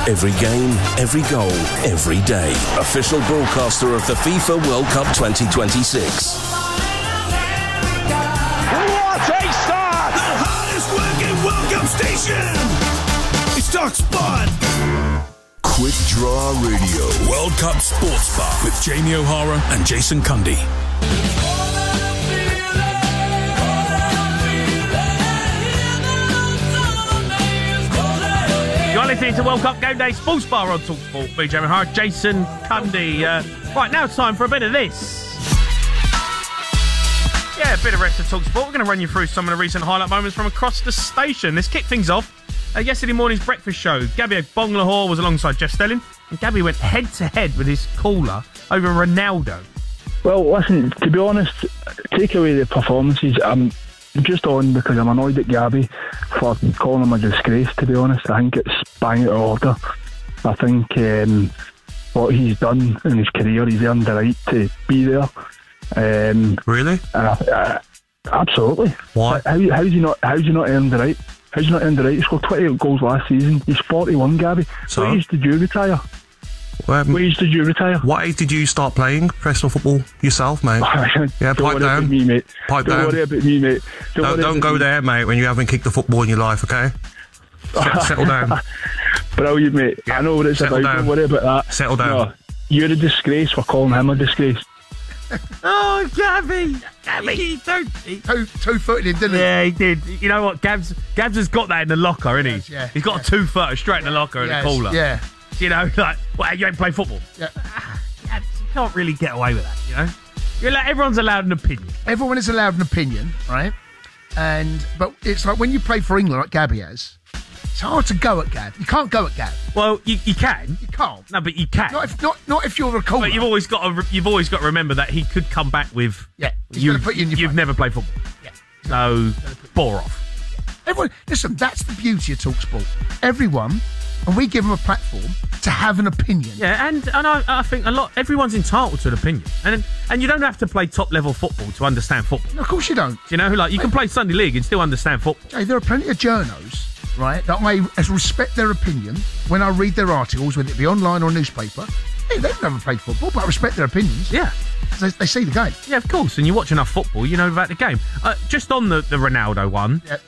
Every game, every goal, every day. Official broadcaster of the FIFA World Cup 2026. What a start! The hardest working World Cup station! It's TalkSport! Quick Draw Radio. World Cup Sports Bar with Jamie O'Hara and Jason Cundy. You're listening to World Cup Game Day Sports Bar on TalkSport. Me, Jamie O'Hara, Jason Cundy. Right, now it's time for a bit of this. Yeah, a bit of rest of TalkSport. We're going to run you through some of the recent highlight moments from across the station. Let's kick things off. Yesterday morning's breakfast show, Gabby Bonglahor was alongside Jeff Stelling, and Gabby went head-to-head with his caller over Ronaldo. Well, listen, to be honest, take away the performances. I'm just on because I'm annoyed at Gabby for calling him a disgrace, to be honest. I think it's bang out of order. I think what he's done in his career, he's earned the right to be there. Really? Absolutely. Why? How's he not earned the right? How's he not earned the right? He scored 28 goals last season. He's 41, Gabby. So? What age did you retire? What age did you retire? What age did you start playing professional football yourself, mate? Yeah, pipe down. Me, mate. Pipe down. Don't worry about me, mate. Don't go there, mate, when you haven't kicked the football in your life, okay? Settle down. Brilliant, mate. Yeah. I know what it's about. Don't worry about that. Settle down. No, you're a disgrace for calling him a disgrace. Oh, Gabby! He two-footed him, didn't he? Yeah, he did. You know what? Gabs has got that in the locker, isn't he? Yeah. He's got a two-footer straight in the locker and a caller. Yeah. You know, like, well, you ain't play football. Yeah. You can't really get away with that, you know? Everyone's allowed an opinion. Everyone is allowed an opinion, right? But it's like when you play for England, like Gabby has, it's hard to go at Gab. You can't go at Gab. Well, you can. You can't. No, but you can. Not if you're a caller. But you've always got to remember that he could come back with. Yeah. You've never played football. Yeah. So bore off. Yeah. Everyone, listen. That's the beauty of TalkSport. Everyone, and we give them a platform to have an opinion. Yeah, and I think everyone's entitled to an opinion, and you don't have to play top level football to understand football. No, of course you don't. You know, like you can play Sunday League and still understand football. Jay, there are plenty of journos, right, that I respect their opinion when I read their articles, whether it be online or newspaper. Hey, they've never played football, but I respect their opinions. Yeah. They see the game. Yeah, of course. And you watch enough football, you know about the game. Just on the Ronaldo one, yeah.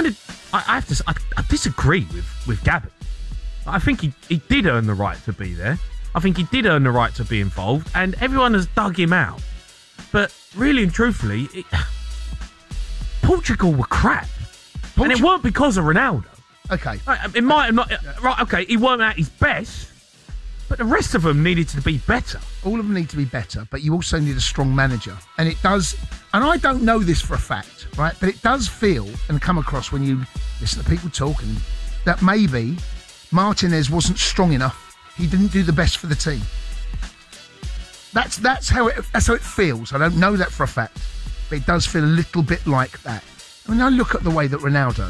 I disagree with Gabby. I think he did earn the right to be there. I think he did earn the right to be involved, and everyone has dug him out. But really and truthfully, Portugal were crap. And it weren't because of Ronaldo. Okay. It might have not... Right, okay, he weren't at his best, but the rest of them needed to be better. All of them need to be better, but you also need a strong manager. And it does... And I don't know this for a fact, right? But it does feel and come across when you listen to people talking that maybe Martinez wasn't strong enough. He didn't do the best for the team. That's how it feels. I don't know that for a fact, but it does feel a little bit like that. I mean, I look at the way that Ronaldo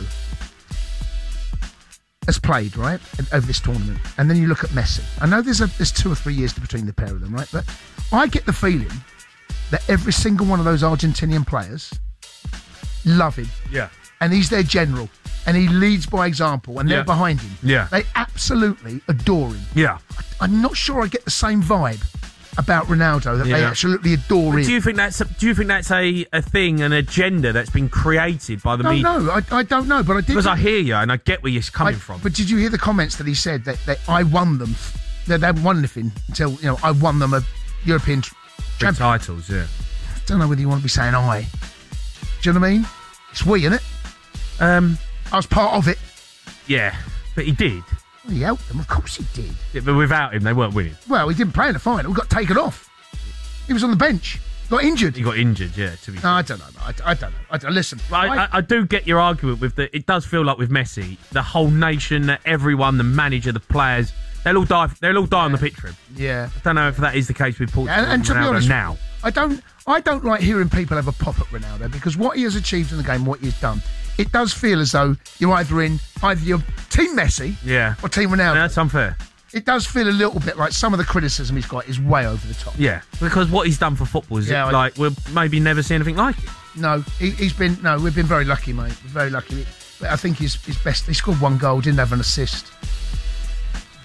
has played, right, over this tournament, and then you look at Messi. I know there's 2 or 3 years between the pair of them, right? But I get the feeling that every single one of those Argentinian players love him. Yeah. And he's their general. And he leads by example, and they're behind him. Yeah. They absolutely adore him. Yeah. I'm not sure I get the same vibe about Ronaldo, that they absolutely adore him. Do you think that's a thing, an agenda that's been created by the media? No, I don't know, but I did. Because I hear you and I get where you're coming from. But did you hear the comments that he said that I won them? They hadn't won anything until I won them a European champion titles. Yeah. I don't know whether you want to be saying I. Do you know what I mean? It's we, isn't it? I was part of it. Yeah, but he did. Well, he helped them, of course he did. Yeah, but without him, they weren't winning. Well, he didn't play in the final. We got taken off. He was on the bench. Got injured. He got injured, yeah, to be fair. I don't know. I don't know. Listen. I do get your argument with it does feel like with Messi, the whole nation, everyone, the manager, the players, they'll all die on the pitch for him. Yeah. I don't know if that is the case with Portugal and to be Ronaldo honest, now. I don't like hearing people have a pop at Ronaldo, because what he has achieved in the game, what he's done, it does feel as though you're either you're Team Messi or Team Ronaldo. No, that's unfair. It does feel a little bit like some of the criticism he's got is way over the top. Yeah, because what he's done for football is we'll maybe never see anything like it. No, we've been very lucky, mate. Very lucky. But I think his best, he scored 1 goal, didn't have an assist.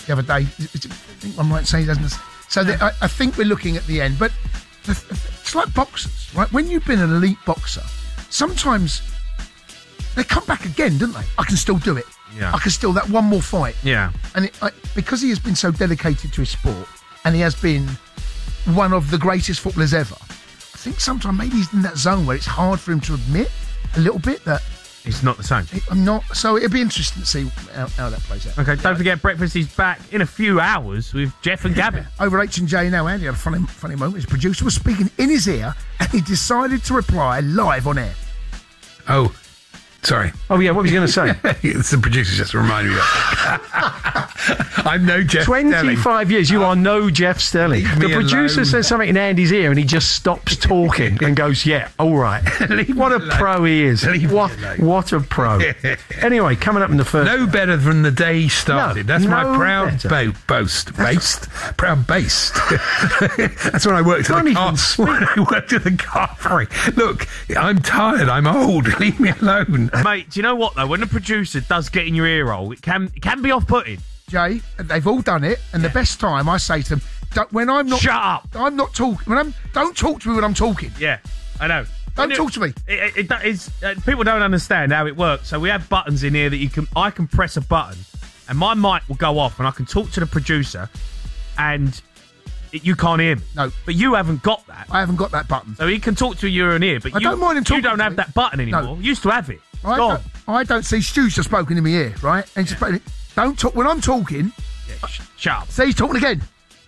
the other day. I think I'm right in saying he doesn't. So I think we're looking at the end. But it's like boxers, right? When you've been an elite boxer, sometimes they come back again, don't they? I can still do it. Yeah. I can still that one more fight. Yeah. And because he has been so dedicated to his sport, and he has been one of the greatest footballers ever, I think sometimes maybe he's in that zone where it's hard for him to admit a little bit that It's not the same. I'm not. So it'll be interesting to see how that plays out. Okay, don't forget, breakfast is back in a few hours with Jeff and Gabby. Over H&J now, Andy had a funny moment. His producer was speaking in his ear, and he decided to reply live on air. Oh, sorry. Oh, yeah, what was you going to say? It's the producer just reminded me of that. I'm no Jeff 25 years, you are no Jeff Stelling. The producer alone. says something in Andy's ear and he just stops talking and goes, yeah, all right. What a pro he is. What a pro. Anyway, coming up in the first... No better than the day he started. No, That's my no proud better. proud boast. That's when I worked at the car. When I worked at the car factory. Look, I'm tired. I'm old. Leave me alone. Mate, do you know what, though? When the producer does get in your ear hole, it can be off-putting. Jay, they've all done it, and the best time I say to them, when I'm not... Shut up! I'm not talking... Don't talk to me when I'm talking. Yeah, I know. Don't talk to me. People don't understand how it works. So we have buttons in here that I can press a button, and my mic will go off, and I can talk to the producer, and you can't hear me. No. But you haven't got that. I haven't got that button. So he can talk to you in ear, but I don't mind him talking you don't to have me. that button anymore. No. You used to have it. I don't see Stu's just spoken in my ear, right? And just don't talk when I'm talking. Yeah, shut up. See, he's talking again.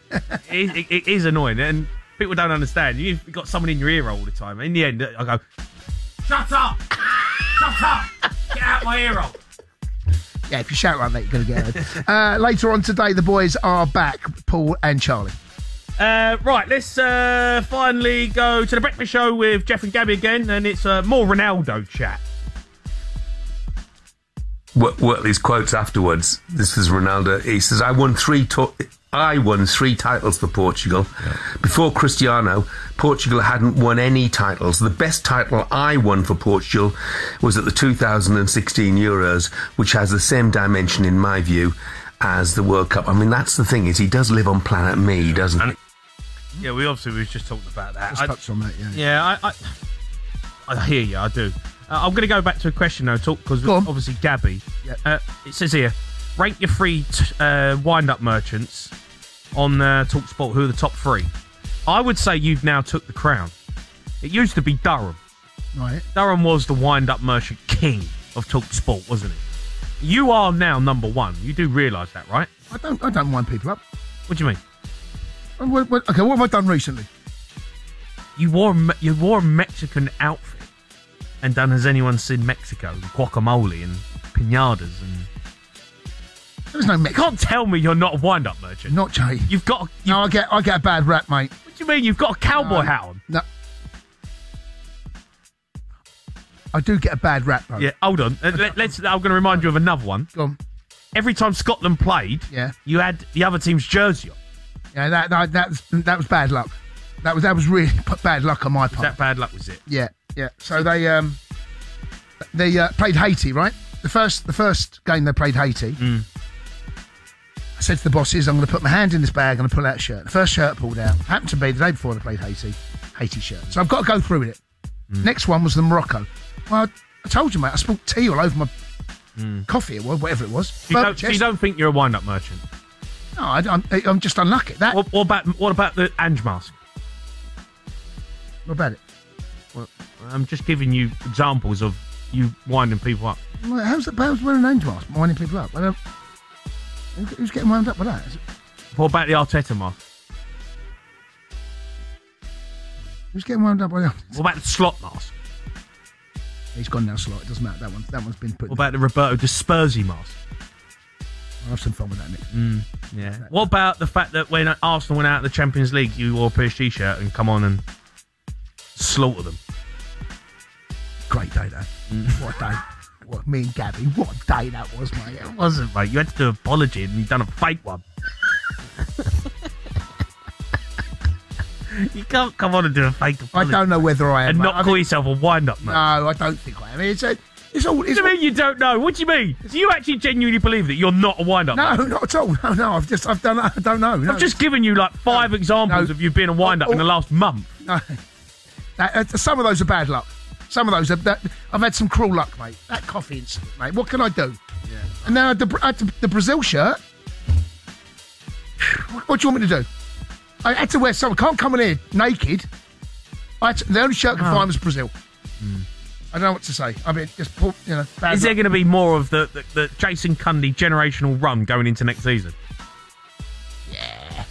It is annoying, and people don't understand. You've got someone in your ear all the time. In the end, I go, shut up! Shut up! Get out my ear hole! Yeah, if you shout like that, you're going to get it. Later on today, the boys are back, Paul and Charlie. Right, let's finally go to the breakfast show with Jeff and Gabby again, and it's more Ronaldo chat. Wortley's quotes afterwards. This is Ronaldo. He says, I won three titles for Portugal. Yeah. Before Cristiano, Portugal hadn't won any titles. The best title I won for Portugal was at the 2016 Euros, which has the same dimension, in my view, as the World Cup. I mean, that's the thing, is he does live on planet me, doesn't he? Yeah, we was just talking about that. Just touched on that, yeah. Yeah, I hear you, I do. I'm going to go back to a question, though, because obviously Gabby. Yep. It says here, rank your three wind-up merchants on TalkSport. Who are the top three? I would say you've now took the crown. It used to be Durham. Right. Durham was the wind-up merchant king of TalkSport, wasn't he? You are now number one. You do realise that, right? I don't wind people up. What do you mean? Okay, what have I done recently? You wore a Mexican outfit and done Has Anyone Seen Mexico? And guacamole and pinatas and... There's no Mexican. You can't tell me you're not a wind-up merchant. Not Jay. You've got... No, I get a bad rap, mate. What do you mean? You've got a cowboy hat on? No. I do get a bad rap, though. Yeah, hold on. I'm going to remind you of another one. Go on. Every time Scotland played, you had the other team's jersey on. Yeah, that was bad luck. That was really bad luck on my part. That bad luck, was it? Yeah. So they played Haiti, right? The first game they played Haiti. I said to the bosses, I'm going to put my hand in this bag and pull out a shirt. The first shirt pulled out happened to be the day before they played Haiti shirt. So I've got to go through with it. Next one was the Morocco. Well, I told you, mate, I spilled tea all over my coffee, or whatever it was. So you don't think you're a wind-up merchant? No, I'm just unlucky. What about the Ange mask? What about it? Well, I'm just giving you examples of you winding people up. Well, how's wearing an Ange mask? Winding people up? Who's getting wound up with that? What about the Arteta mask? Who's getting wound up by that? What about the Slot mask? He's gone now, Slot. It doesn't matter. That one's been put. What about the Roberto De Spursy mask? I'll have some fun with that next. Yeah. What about the fact that when Arsenal went out of the Champions League, you wore a PSG shirt and come on and slaughter them? Great day, that. What a day. What, me and Gabby, what a day that was, mate. It wasn't, mate. You had to do an apology and you've done a fake one. You can't come on and do a fake apology. I don't know whether I am. And not call yourself a wind-up, mate. No, I don't think I am. It's all. What do you mean you don't know? What do you mean? Do you actually genuinely believe that you're not a wind-up? No, man? not at all. No. I don't know. No. I've just given you like 5 examples of you being a wind-up in the last month. No. Some of those are bad luck. Some of those are. I've had some cruel luck, mate. That coffee incident, mate. What can I do? Yeah. And now the Brazil shirt. What do you want me to do? I had to wear something. I can't come in here naked. The only shirt I can find was Brazil. I don't know what to say. I mean, just bad Is luck. there going to be more of the Jason Cundy generational run going into next season? Yeah.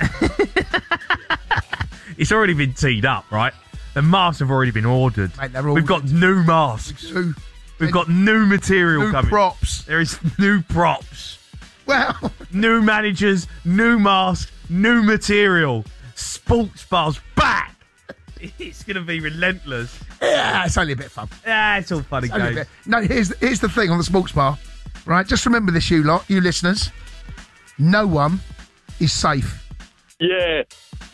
It's already been teed up, right? The masks have already been ordered. Mate, they're We've got new masks. We've got new material coming. New props. There is new props. Well, new managers, new masks, new material. Sports bars back. It's going to be relentless. Yeah, it's only a bit of fun. Yeah, it's all fun and games. No, here's the thing on the sports bar, right? Just remember this, you lot, you listeners. No one is safe. Yeah.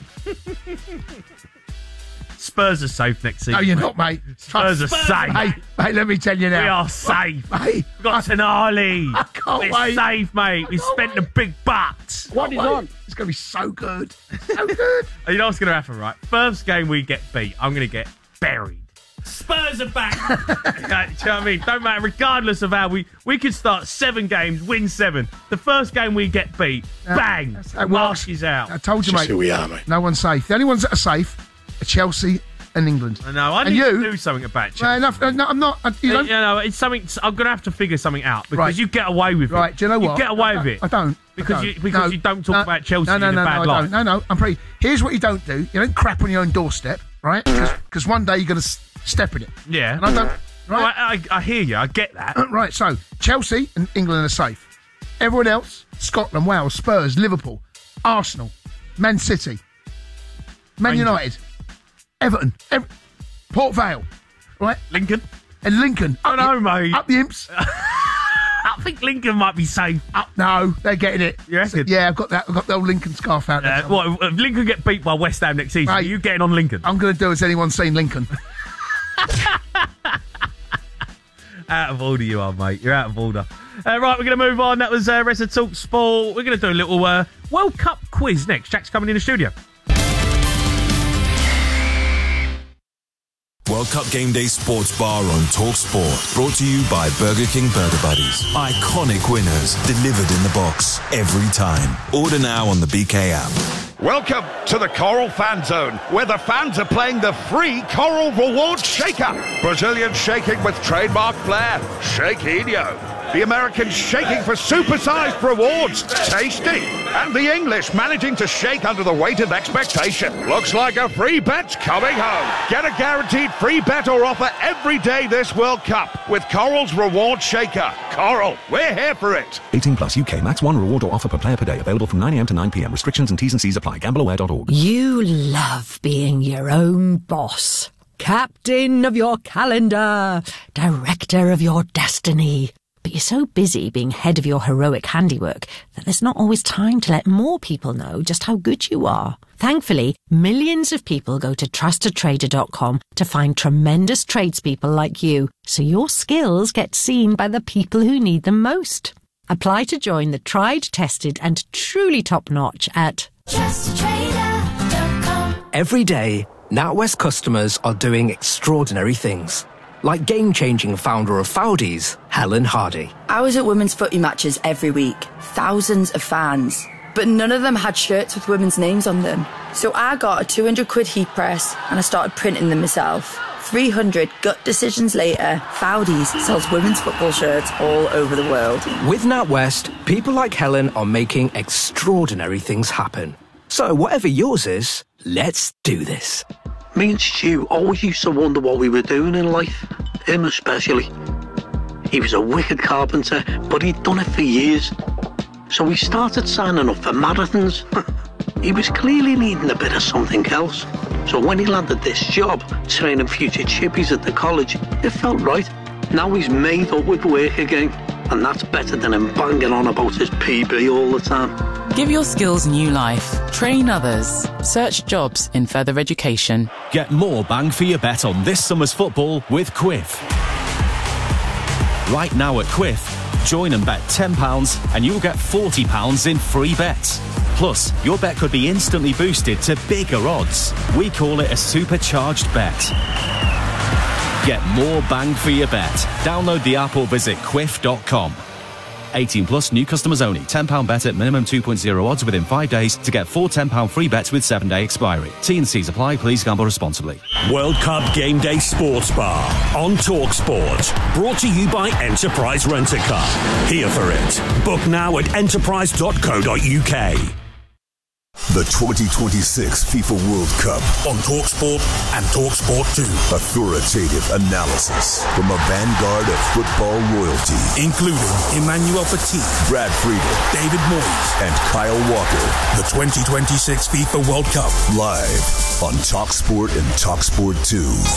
Spurs are safe next season. No, you're not, mate. Spurs are safe. Mate, let me tell you now. We are safe. Mate, we've got Tonali. I can't We're wait. safe, mate. We spent the big bucks. What is on? It's going to be so good. So good. You know what's going to happen, right? First game we get beat, I'm going to get buried. Spurs are back. Do you know what I mean? Don't matter, regardless of how we could start 7 games, win 7. The first game we get beat, bang, Marsh is out. I told you, Just mate. who we are, mate. No one's safe. The only ones that are safe are Chelsea and England. I know. I And need you? to do something about Chelsea. No, I'm not. You don't. It's something. I'm going to have to figure something out because Right. you get away with it. Right, do you know what? You get away with it. I don't. Because you don't talk about Chelsea in a No, bad I light. don't. No, I'm pretty. Here's what you don't do. You don't crap on your own doorstep, right? Because one day you're going to step in it. Yeah. And I don't. Right. I hear you. I get that. Right. So Chelsea and England are safe. Everyone else: Scotland, Wales, Spurs, Liverpool, Arsenal, Man City, Man Rangers. United, Everton, Port Vale, right? Lincoln. And Lincoln. I know, mate. Up the imps. I think Lincoln might be safe. No, they're getting it. You reckon? Yeah, I've got that. I've got the old Lincoln scarf out there. What? If Lincoln get beat by West Ham next season, Mate, are you getting on Lincoln? I'm going to do as anyone seen Lincoln. Out of order you are, mate. You're out of order. Right, we're going to move on. That was Rest of Talk Sport. We're going to do a little World Cup quiz next. Jack's coming in the studio. World Cup Game Day Sports Bar on Talk Sport. Brought to you by Burger King Burger Buddies. Iconic winners delivered in the box every time. Order now on the BK app. Welcome to the Coral Fan Zone, where the fans are playing the free Coral Reward Shaker. Brazilian shaking with trademark flair, Shaquinho. The Americans shaking for supersized rewards, tasty. And the English managing to shake under the weight of expectation. Looks like a free bet's coming home. Get a guaranteed free bet or offer every day this World Cup with Coral's Reward Shaker. Coral, we're here for it. 18 plus UK max 1 reward or offer per player per day. Available from 9am to 9pm. Restrictions and T's and C's apply. GambleAware.org. You love being your own boss. Captain of your calendar. Director of your destiny. But you're so busy being head of your heroic handiwork that there's not always time to let more people know just how good you are. Thankfully, millions of people go to trustedtrader.com to find tremendous tradespeople like you, so your skills get seen by the people who need them most. Apply to join the tried, tested and truly top-notch at trustedtrader.com. Every day, NatWest customers are doing extraordinary things. Like game-changing founder of Foudies, Helen Hardy. I was at women's footy matches every week, thousands of fans, but none of them had shirts with women's names on them. So I got a 200 quid heat press and I started printing them myself. 300 gut decisions later, Foudies sells women's football shirts all over the world. With NatWest, people like Helen are making extraordinary things happen. So whatever yours is, let's do this. Me and Stu always used to wonder what we were doing in life, him especially. He was a wicked carpenter, but he'd done it for years. So we started signing up for marathons. He was clearly needing a bit of something else. So when he landed this job, training future chippies at the college, it felt right. Now he's made up with work again, and that's better than him banging on about his PB all the time. Give your skills new life. Train others. Search jobs in further education. Get more bang for your bet on this summer's football with Quiff. Right now at Quiff, join and bet £10 and you'll get £40 in free bets. Plus, your bet could be instantly boosted to bigger odds. We call it a supercharged bet. Get more bang for your bet. Download the app or visit quiff.com. 18 plus, new customers only. £10 bet at minimum 2.0 odds within 5 days to get 4 £10 free bets with 7-day expiry. T&Cs apply. Please gamble responsibly. World Cup Game Day Sports Bar on TalkSport. Brought to you by Enterprise Rent-A-Car. Here for it. Book now at enterprise.co.uk. The 2026 FIFA World Cup on TalkSport and TalkSport 2. Authoritative analysis from a vanguard of football royalty, including Emmanuel Petit, Brad Friedel, David Moyes, and Kyle Walker. The 2026 FIFA World Cup live on TalkSport and TalkSport 2.